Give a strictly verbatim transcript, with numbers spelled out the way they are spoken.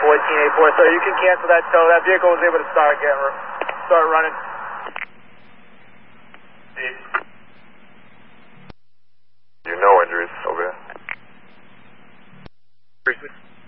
fourteen eight four. So you can cancel that tow. That vehicle was able to start getting, start running. You no injuries, over here.